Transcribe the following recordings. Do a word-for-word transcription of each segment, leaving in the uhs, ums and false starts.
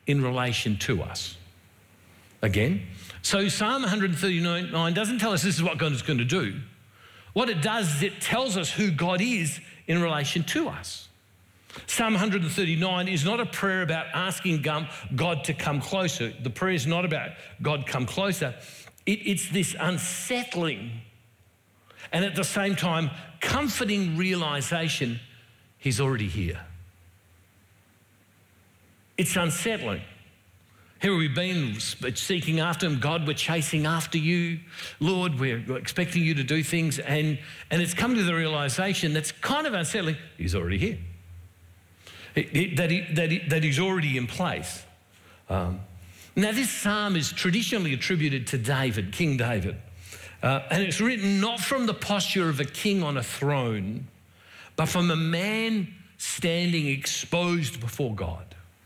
in relation to us. Again, so Psalm one thirty-nine doesn't tell us this is what God is going to do. What it does is it tells us who God is in relation to us. Psalm one thirty-nine is not a prayer about asking God to come closer. The prayer is not about God come closer. It, it's this unsettling and at the same time comforting realisation he's already here. It's unsettling. Here we've been seeking after him. God, we're chasing after you. Lord, we're expecting you to do things. And, and it's come to the realisation that's kind of unsettling. He's already here. It, it, that, he, that, he, that he's already in place. Um, now, this psalm is traditionally attributed to David, King David. Uh, and it's written not from the posture of a king on a throne, but from a man standing exposed before God.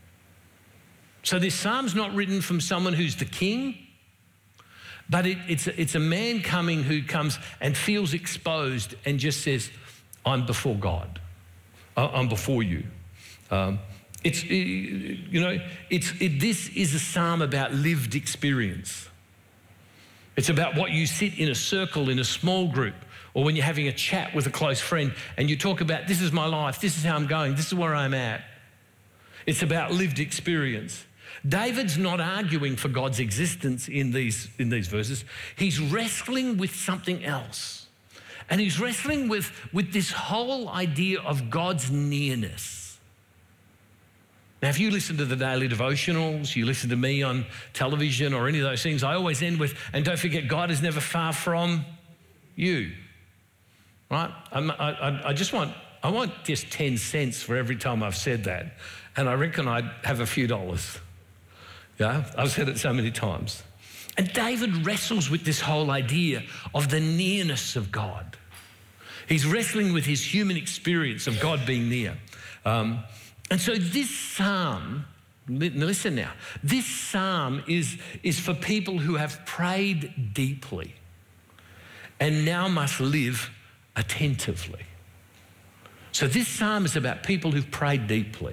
So this psalm's not written from someone who's the king, but it, it's, a, it's a man coming who comes and feels exposed and just says, I'm before God. I'm before you. Um, it's, you know, it's, it, this is a psalm about lived experience. It's about what you sit in a circle in a small group or when you're having a chat with a close friend and you talk about, this is my life, this is how I'm going, this is where I'm at. It's about lived experience. David's not arguing for God's existence in these, in these verses. He's wrestling with something else. And he's wrestling with, with this whole idea of God's nearness. Now, if you listen to the daily devotionals, you listen to me on television or any of those things, I always end with, and don't forget, God is never far from you, right? I'm, I, I just want, I want just ten cents for every time I've said that. And I reckon I'd have a few dollars. Yeah, I've said it so many times. And David wrestles with this whole idea of the nearness of God. He's wrestling with his human experience of God being near. Um, and so this psalm, listen now, this psalm is, is for people who have prayed deeply and now must live attentively. So this psalm is about people who've prayed deeply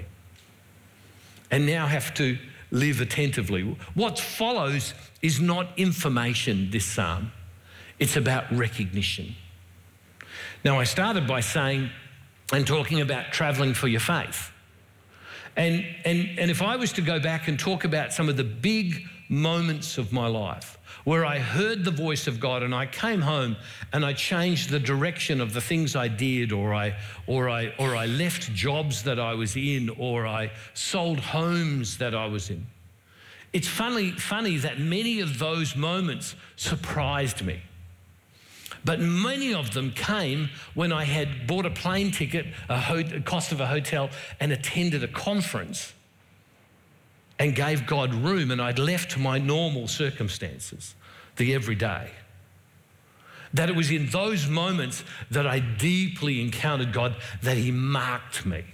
and now have to live attentively. What follows is not information, this psalm. It's about recognition. Now, I started by saying and talking about travelling for your faith. And, and, and if I was to go back and talk about some of the big moments of my life where I heard the voice of God and I came home and I changed the direction of the things I did, or I, or I, or I left jobs that I was in, or I sold homes that I was in. It's funny, funny that many of those moments surprised me. But many of them came when I had bought a plane ticket, a ho- cost of a hotel, and attended a conference and gave God room, and I'd left my normal circumstances, the everyday. That it was in those moments that I deeply encountered God, that he marked me.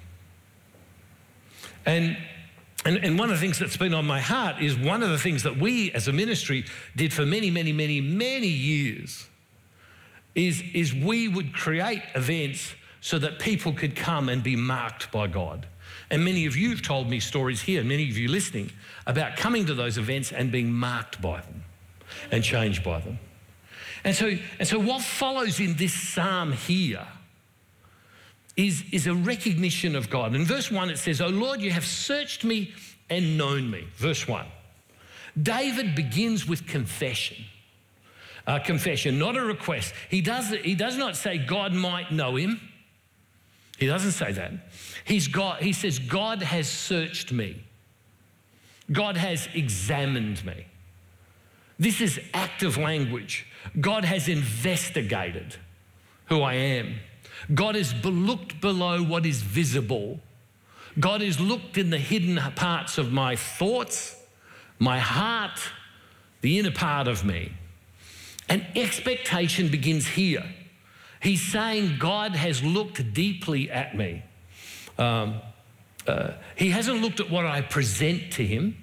And, and, and one of the things that's been on my heart is one of the things that we as a ministry did for many, many, many, many years is, is we would create events so that people could come and be marked by God. And many of you have told me stories here, many of you listening, about coming to those events and being marked by them and changed by them. And so, and so what follows in this psalm here is, is a recognition of God. In verse one it says, "O Lord, you have searched me and known me." Verse one. David begins with confession. Uh, confession, not a request. He does, he does not say God might know him. He doesn't say that. He's got, he says, God has searched me. God has examined me. This is active language. God has investigated who I am. God has looked below what is visible. God has looked in the hidden parts of my thoughts, my heart, the inner part of me. And expectation begins here. He's saying God has looked deeply at me. Um, uh, he hasn't looked at what I present to him.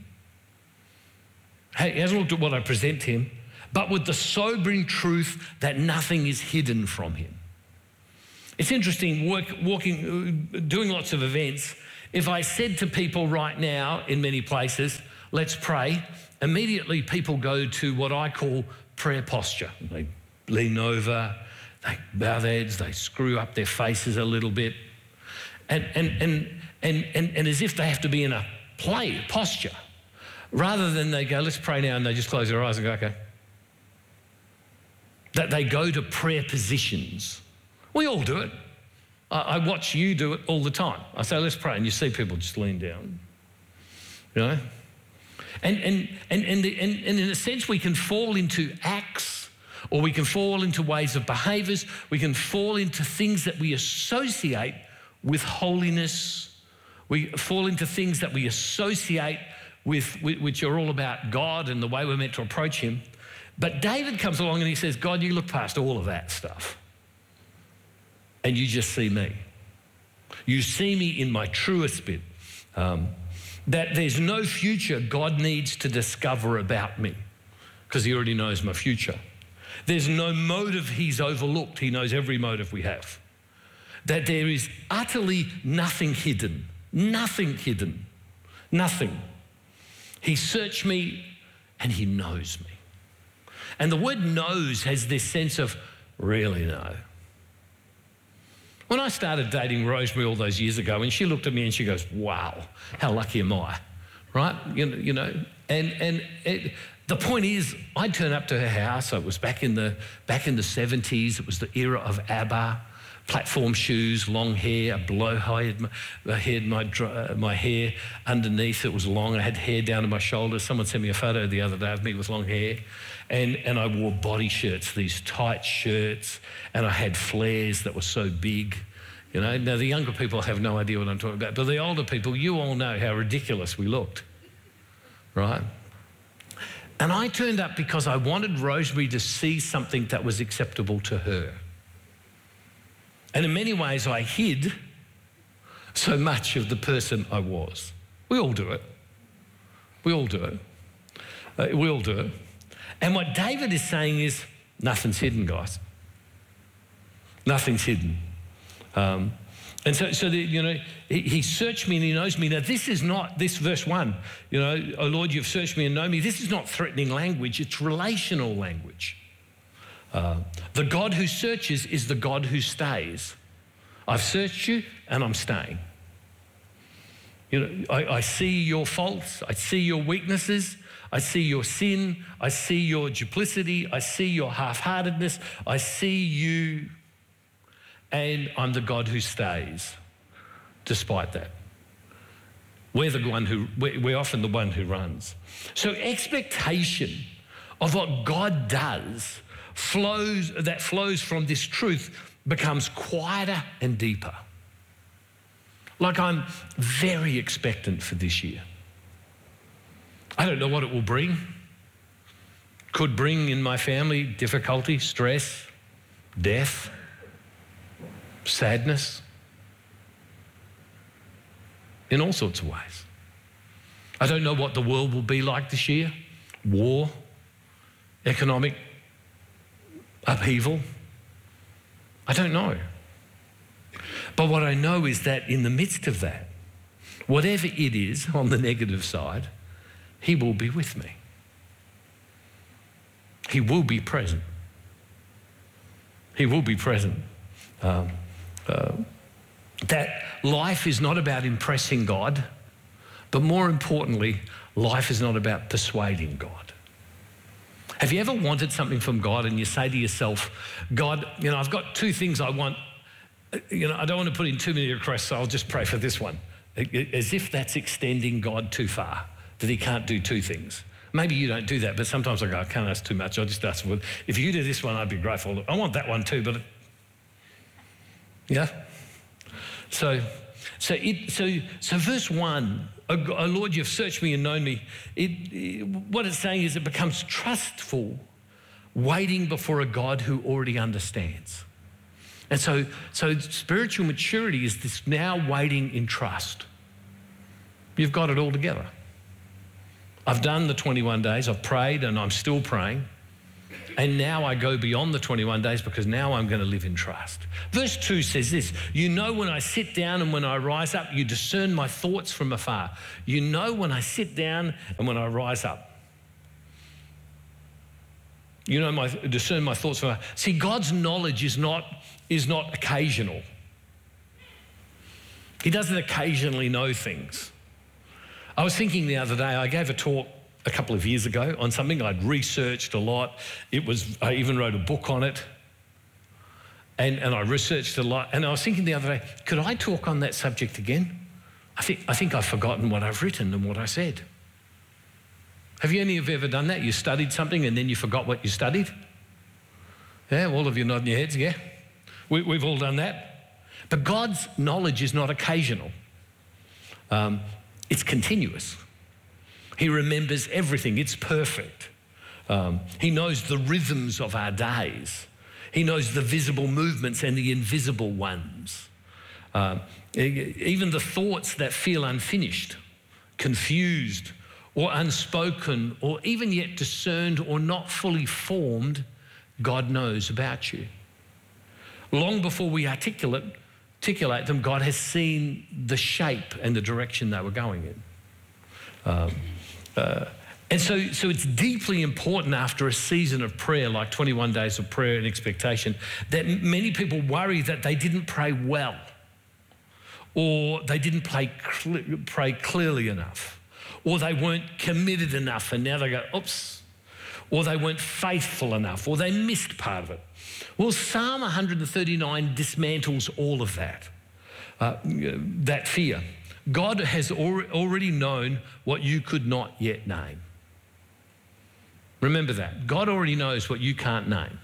He hasn't looked at what I present to him, but with the sobering truth that nothing is hidden from him. It's interesting, work, walking, doing lots of events. If I said to people right now in many places, let's pray, immediately people go to what I call prayer posture. They lean over, they bow their heads, they screw up their faces a little bit, and, and, and, and, and, and as if they have to be in a play posture, rather than they go, let's pray now, and they just close their eyes and go, okay. That they go to prayer positions. We all do it. I, I watch you do it all the time. I say, let's pray, and you see people just lean down, you know? And, and, and, and, the, and, and in a sense, we can fall into acts, or we can fall into ways of behaviours. We can fall into things that we associate with holiness. We fall into things that we associate with, which are all about God and the way we're meant to approach him. But David comes along and he says, God, you look past all of that stuff and you just see me. You see me in my truest bit. Um, that there's no future God needs to discover about me because he already knows my future. There's no motive he's overlooked. He knows every motive we have. That there is utterly nothing hidden, nothing hidden, nothing. He searched me and he knows me. And the word knows has this sense of really know. When I started dating Rosemary all those years ago, and she looked at me and she goes, wow, how lucky am I, right? You know, you know and, and it, the point is, I turned up to her house. It was back in the, back in the seventies. It was the era of ABBA. Platform shoes, long hair, a blowhide, I had my, uh, my hair underneath. It was long. I had hair down to my shoulders. Someone sent me a photo the other day of me with long hair. And, and I wore body shirts, these tight shirts, and I had flares that were so big. You know, now the younger people have no idea what I'm talking about, but the older people, you all know how ridiculous we looked, right? And I turned up because I wanted Rosemary to see something that was acceptable to her. And in many ways, I hid so much of the person I was. We all do it. We all do it. Uh, we all do it. And what David is saying is, nothing's hidden, guys. Nothing's hidden. Um, and so, so the, you know, he, he searched me and he knows me. Now, this is not, this verse one, you know, oh Lord, you've searched me and know me. This is not threatening language. It's relational language. Uh, the God who searches is the God who stays. I've searched you and I'm staying. You know, I, I see your faults. I see your weaknesses. I see your sin. I see your duplicity. I see your half-heartedness. I see you, and I'm the God who stays despite that. We're the one who, we're often the one who runs. So expectation of what God does flows, that flows from this truth becomes quieter and deeper. Like I'm very expectant for this year. I don't know what it will bring. Could bring in my family difficulty, stress, death, sadness, in all sorts of ways. I don't know what the world will be like this year. War, economic upheaval. I don't know. But what I know is that in the midst of that, whatever it is on the negative side, he will be with me. He will be present. He will be present. Um, uh, that life is not about impressing God, but more importantly, life is not about persuading God. Have you ever wanted something from God and you say to yourself, God, you know, I've got two things I want. You know, I don't want to put in too many requests, so I'll just pray for this one. As if that's extending God too far, that he can't do two things. Maybe you don't do that, but sometimes I go, I can't ask too much. I'll just ask for, if you do this one, I'd be grateful. I want that one too, but yeah. So, so, it, so, so verse one, oh Lord, you've searched me and known me. It, it, what it's saying is it becomes trustful, waiting before a God who already understands. And so, so spiritual maturity is this now waiting in trust. You've got it all together. I've done the twenty-one days, I've prayed and I'm still praying. and now I go beyond the twenty-one days because now I'm going to live in trust. Verse two says this, you know when I sit down and when I rise up, you discern my thoughts from afar. You know when I sit down and when I rise up. You know, my, discern my thoughts from afar. See, God's knowledge is not, is not occasional. He doesn't occasionally know things. I was thinking the other day, I gave a talk a couple of years ago on something I'd researched a lot. It was, I even wrote a book on it. And, and I researched a lot. And I was thinking the other day, could I talk on that subject again? I think, I think I've forgotten what I've written and what I said. Have you any of you ever done that? You studied something and then you forgot what you studied? Yeah, all of you nodding your heads, yeah. We, we've all done that. But God's knowledge is not occasional. Um, it's continuous. He remembers everything. It's perfect. Um, he knows the rhythms of our days. He knows the visible movements and the invisible ones. Um, even the thoughts that feel unfinished, confused, or unspoken, or even yet discerned or not fully formed, God knows about you. Long before we articulate, articulate them, God has seen the shape and the direction they were going in. Um, uh, and so, so it's deeply important after a season of prayer, like twenty-one days of prayer and expectation, that many people worry that they didn't pray well, or they didn't pray, pray clearly enough, or they weren't committed enough and now they go, oops, or they weren't faithful enough, or they missed part of it. Well, Psalm one thirty-nine dismantles all of that, uh, that fear. God has al- already known what you could not yet name. Remember that. God already knows what you can't name.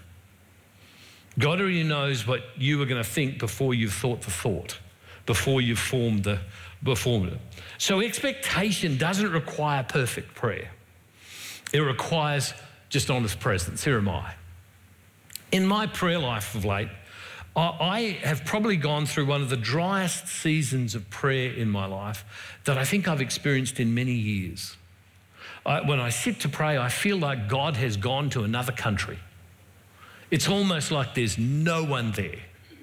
God already knows what you were going to think before you've thought the thought, before you've formed the before it. So expectation doesn't require perfect prayer. It requires just honest presence. Here am I. In my prayer life of late, I have probably gone through one of the driest seasons of prayer in my life that I think I've experienced in many years. I, when I sit to pray, I feel like God has gone to another country. It's almost like there's no one there.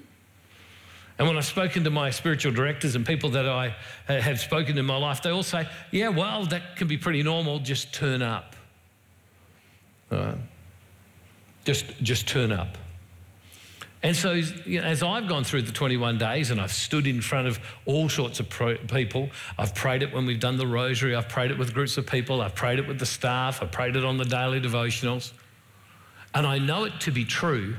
And when I've spoken to my spiritual directors and people that I have spoken in my life, they all say, yeah, well, that can be pretty normal, just turn up. Uh, just, just turn up. And so you know, as I've gone through the twenty-one days and I've stood in front of all sorts of pro- people, I've prayed it when we've done the rosary, I've prayed it with groups of people, I've prayed it with the staff, I've prayed it on the daily devotionals, and I know it to be true,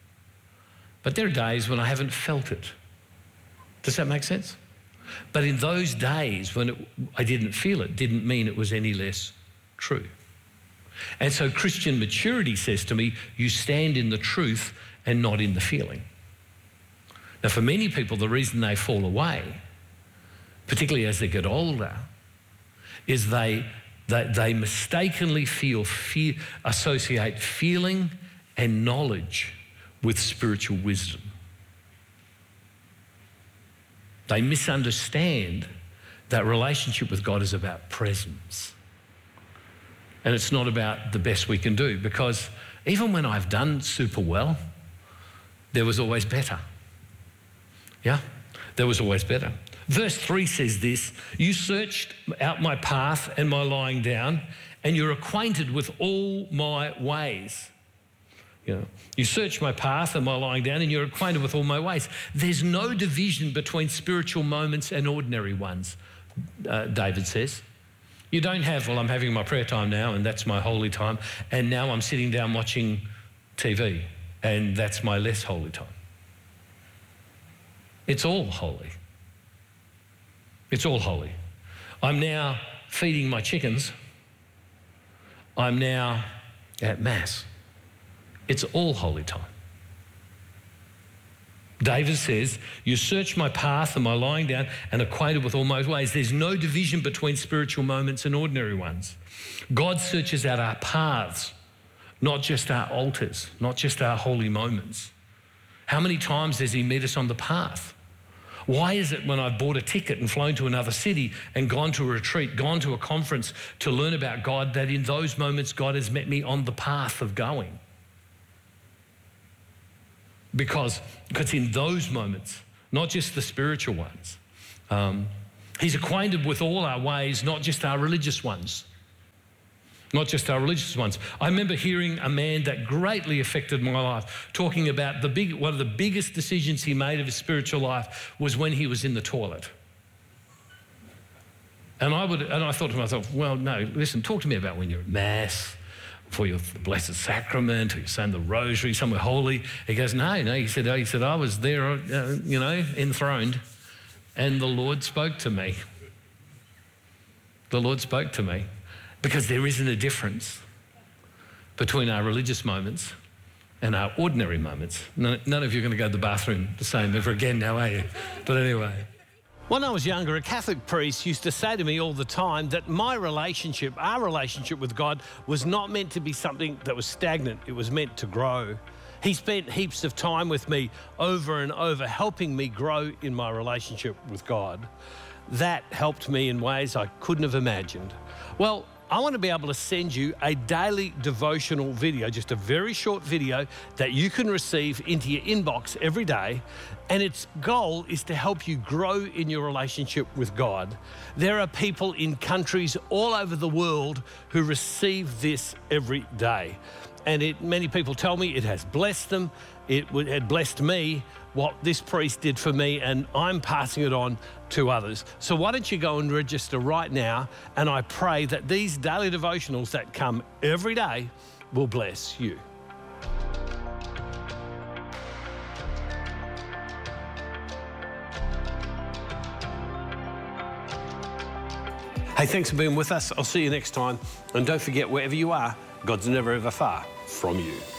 but there are days when I haven't felt it. Does that make sense? But in those days when it, I didn't feel it, didn't mean it was any less true. And so Christian maturity says to me, you stand in the truth and not in the feeling. Now, for many people, the reason they fall away, particularly as they get older, is they they, they mistakenly feel fear, associate feeling and knowledge with spiritual wisdom. They misunderstand that relationship with God is about presence. And it's not about the best we can do, because even when I've done super well, there was always better. Yeah, there was always better. Verse three says this, you searched out my path and my lying down, and you're acquainted with all my ways. You know, you search my path and my lying down, and you're acquainted with all my ways. There's no division between spiritual moments and ordinary ones, uh, David says. You don't have, well, I'm having my prayer time now, and that's my holy time, and now I'm sitting down watching T V, and that's my less holy time. It's all holy. It's all holy. I'm now feeding my chickens. I'm now at Mass. It's all holy time. David says, you search my path and my lying down and acquainted with all my ways. There's no division between spiritual moments and ordinary ones. God searches out our paths, not just our altars, not just our holy moments. How many times does he meet us on the path? Why is it when I've bought a ticket and flown to another city and gone to a retreat, gone to a conference to learn about God, that in those moments God has met me on the path of going? because it's in those moments, not just the spiritual ones. Um, he's acquainted with all our ways, not just our religious ones. Not just our religious ones. I remember hearing a man that greatly affected my life talking about the big, one of the biggest decisions he made of his spiritual life was when he was in the toilet. And I would, and I thought to myself, well, no, listen, talk to me about when you're at Mass, for your Blessed Sacrament, or you're saying the Rosary, somewhere holy. He goes, no, no. He said, he said, I was there, uh, you know, enthroned, and the Lord spoke to me. The Lord spoke to me. Because there isn't a difference between our religious moments and our ordinary moments. None, none of you are going to go to the bathroom the same ever again now, are you? But anyway. When I was younger, a Catholic priest used to say to me all the time that my relationship, our relationship with God, was not meant to be something that was stagnant. It was meant to grow. He spent heaps of time with me over and over, helping me grow in my relationship with God. That helped me in ways I couldn't have imagined. Well, I want to be able to send you a daily devotional video, just a very short video that you can receive into your inbox every day. And its goal is to help you grow in your relationship with God. There are people in countries all over the world who receive this every day. And it, many people tell me it has blessed them. It had blessed me, what this priest did for me, and I'm passing it on to others. So why don't you go and register right now, and I pray that these daily devotionals that come every day will bless you. Hey, thanks for being with us. I'll see you next time. And don't forget, wherever you are, God's never ever far from you.